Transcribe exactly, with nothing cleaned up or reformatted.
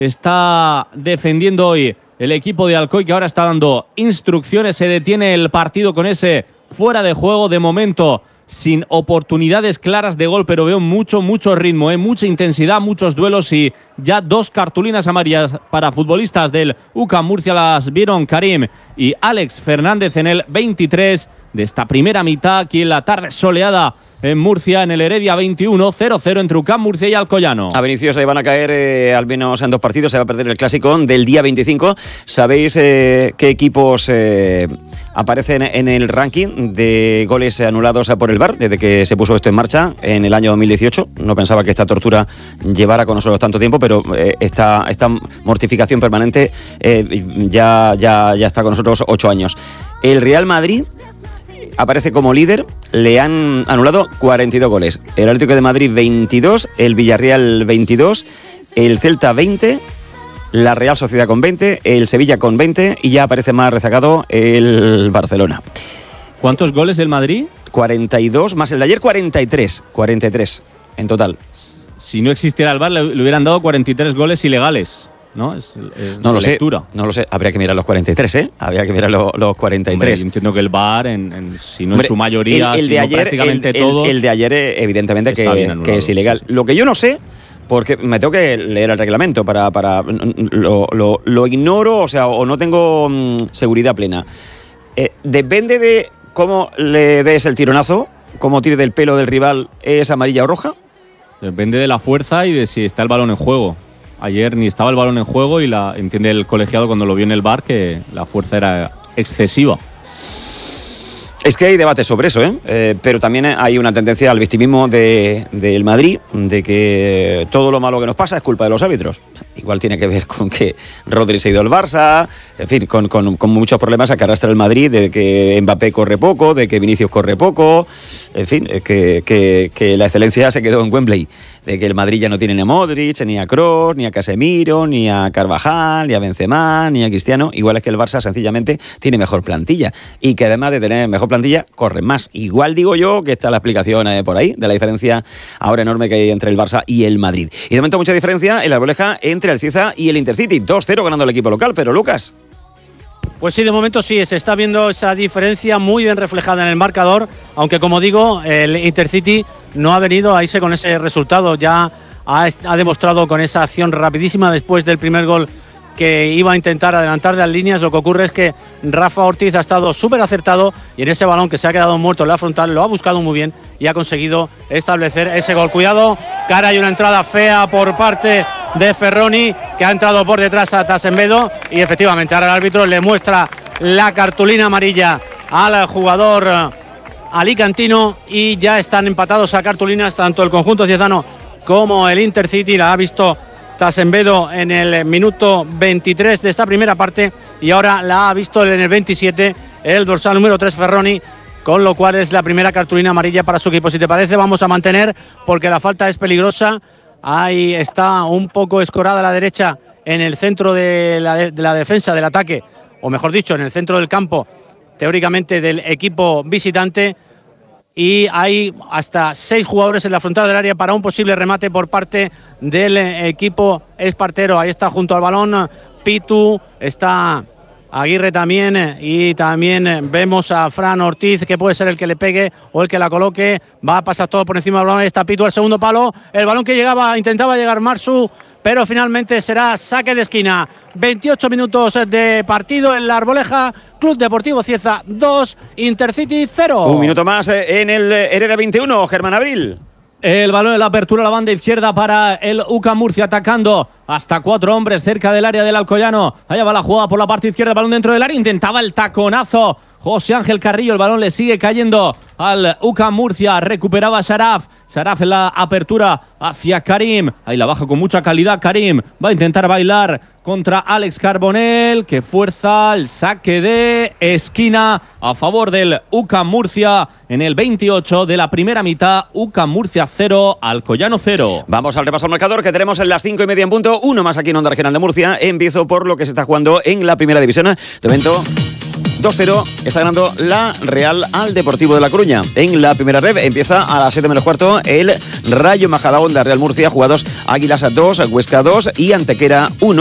está defendiendo hoy el equipo de Alcoy, que ahora está dando instrucciones. Se detiene el partido con ese fuera de juego. De momento, sin oportunidades claras de gol, pero veo mucho, mucho ritmo, ¿eh? Mucha intensidad, muchos duelos y ya dos cartulinas amarillas para futbolistas del U C A M Murcia. Las vieron Karim y Alex Fernández en el veintitrés de esta primera mitad, aquí en la tarde soleada en Murcia, en el Heredia veintiuno, cero cero entre U C A M Murcia y Alcoyano. A Vinicius le van a caer eh, al menos en dos partidos, se va a perder el clásico del día veinticinco. ¿Sabéis eh, qué equipos eh, aparecen en el ranking de goles anulados por el V A R desde que se puso esto en marcha en el año dos mil dieciocho? No pensaba que esta tortura llevara con nosotros tanto tiempo, pero eh, esta, esta mortificación permanente eh, ya, ya, ya está con nosotros ocho años. El Real Madrid aparece como líder, le han anulado cuarenta y dos goles. El Atlético de Madrid veintidós, el Villarreal veintidós, el Celta veinte, la Real Sociedad con veinte, el Sevilla con veinte y ya aparece más rezagado el Barcelona. ¿Cuántos goles del Madrid? cuarenta y dos, más el de ayer cuarenta y tres, cuarenta y tres en total. Si no existiera el V A R, le, le hubieran dado cuarenta y tres goles ilegales. ¿No? Es, es no lo lectura. sé, no lo sé. Habría que mirar los cuarenta y tres, ¿eh? Habría que mirar los, los cuarenta y tres. Hombre, entiendo que el V A R, en, en, si no Hombre, en su mayoría, el, el de sino ayer, prácticamente el, todos. El, el de ayer, evidentemente, que, que es ilegal. Sí, sí. Lo que yo no sé, porque me tengo que leer el reglamento para. para lo, lo, lo ignoro, o sea, o no tengo mmm, seguridad plena. Eh, depende de cómo le des el tironazo, cómo tire del pelo del rival, ¿es amarilla o roja? Depende de la fuerza y de si está el balón en juego. Ayer ni estaba el balón en juego y la entiende el colegiado cuando lo vio en el V A R que la fuerza era excesiva. Es que hay debate sobre eso, ¿eh? Eh, pero también hay una tendencia al victimismo de, del Madrid, de que todo lo malo que nos pasa es culpa de los árbitros. Igual tiene que ver con que Rodri se ha ido al Barça, en fin, con, con, con muchos problemas que arrastra el Madrid, de que Mbappé corre poco, de que Vinicius corre poco, en fin, que, que, que la excelencia se quedó en Wembley, de que el Madrid ya no tiene ni a Modric, ni a Kroos, ni a Casemiro, ni a Carvajal, ni a Benzema, ni a Cristiano. Igual es que el Barça sencillamente tiene mejor plantilla y que además de tener mejor plantilla, corren más. Igual digo yo que está la explicación eh, por ahí de la diferencia ahora enorme que hay entre el Barça y el Madrid. Y de momento mucha diferencia en la Arboleja entre el Cieza y el Intercity. dos cero ganando el equipo local, pero Lucas... Pues sí, de momento sí, se está viendo esa diferencia muy bien reflejada en el marcador, aunque como digo, el Intercity no ha venido a irse con ese resultado, ya ha, ha demostrado con esa acción rapidísima después del primer gol que iba a intentar adelantar las líneas. Lo que ocurre es que Rafa Ortiz ha estado súper acertado y en ese balón que se ha quedado muerto en la frontal lo ha buscado muy bien y ha conseguido establecer ese gol. Cuidado, cara, hay una entrada fea por parte de Ferroni, que ha entrado por detrás a Tasembedo y efectivamente ahora el árbitro le muestra la cartulina amarilla al jugador alicantino y ya están empatados a cartulinas tanto el conjunto ciezano como el Intercity. La ha visto Tasembedo en el minuto veintitrés de esta primera parte y ahora la ha visto en el veintisiete el dorsal número tres Ferroni, con lo cual es la primera cartulina amarilla para su equipo. Si te parece, vamos a mantener porque la falta es peligrosa. Ahí está un poco escorada a la derecha en el centro de la, de, de la defensa del ataque, o mejor dicho, en el centro del campo, teóricamente del equipo visitante. Y hay hasta seis jugadores en la frontal del área para un posible remate por parte del equipo espartero. Ahí está junto al balón Pitu, está Aguirre también y también vemos a Fran Ortiz, que puede ser el que le pegue o el que la coloque. Va a pasar todo por encima del balón. Ahí está Pitu al segundo palo. El balón que llegaba, intentaba llegar Marsu, pero finalmente será saque de esquina. veintiocho minutos de partido en la Arboleja. Club Deportivo Cieza dos, Intercity cero. Un minuto más en el Heredia veintiuno, Germán Abril. El balón en la apertura a la banda izquierda para el U C A M Murcia, atacando hasta cuatro hombres cerca del área del Alcoyano. Allá va la jugada por la parte izquierda, el balón dentro del área, intentaba el taconazo José Ángel Carrillo, el balón le sigue cayendo al U C A M Murcia, recuperaba Saraf. Saraf en la apertura hacia Karim, ahí la baja con mucha calidad Karim, va a intentar bailar contra Alex Carbonell, que fuerza el saque de esquina a favor del U C A M Murcia en el veintiocho de la primera mitad. U C A M Murcia cero, Alcoyano cero. Vamos al repaso al marcador que tenemos en las cinco y media en punto, uno más aquí en Onda Regional de Murcia. Empiezo por lo que se está jugando en la primera división. De momento dos cero está ganando la Real al Deportivo de La Coruña. En la primera red empieza a las siete menos cuarto el Rayo Majadahonda Real Murcia, jugados Águilas a dos, Huesca dos y Antequera uno.